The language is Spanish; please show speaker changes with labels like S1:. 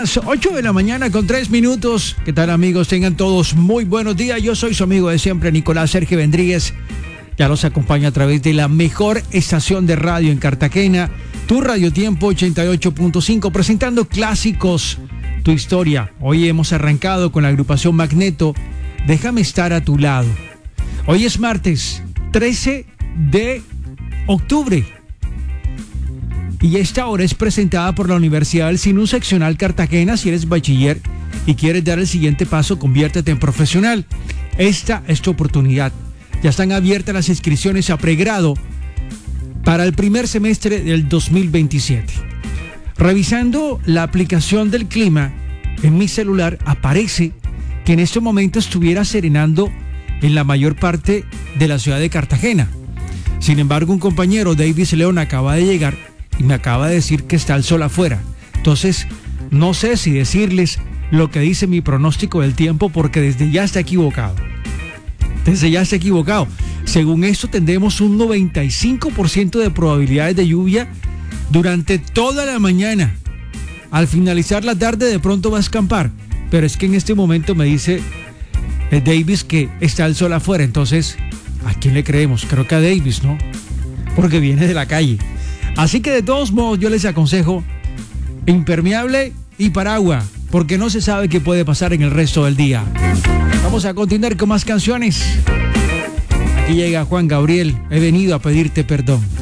S1: las 8 de la mañana con 3 minutos. ¿Qué tal, amigos? Tengan todos muy buenos días. Yo soy su amigo de siempre, Nicolás Sergio Vendríguez. Ya los acompaña a través de la mejor estación de radio en Cartagena, Tu Radio Tiempo 88.5, presentando clásicos, tu historia. Hoy hemos arrancado con la agrupación Magneto, Déjame estar a tu lado. Hoy es martes 13 de octubre. Y esta hora es presentada por la Universidad del Sinú Seccional Cartagena. Si eres bachiller y quieres dar el siguiente paso, conviértete en profesional. Esta es tu oportunidad. Ya están abiertas las inscripciones a pregrado para el primer semestre del 2027. Revisando la aplicación del clima en mi celular, aparece que en este momento estuviera serenando en la mayor parte de la ciudad de Cartagena. Sin embargo, un compañero, Davis León, acaba de llegar y me acaba de decir que está el sol afuera. Entonces, no sé si decirles lo que dice mi pronóstico del tiempo, porque desde ya está equivocado. Según esto, tendremos un 95% de probabilidades de lluvia durante toda la mañana. Al finalizar la tarde, de pronto va a escampar. Pero es que en este momento me dice Davis que está el sol afuera. Entonces, ¿a quién le creemos? Creo que a Davis, ¿no? Porque viene de la calle. Así que de todos modos yo les aconsejo impermeable y paraguas, porque no se sabe qué puede pasar en el resto del día. Vamos a continuar con más canciones. Aquí llega Juan Gabriel, he venido a pedirte perdón.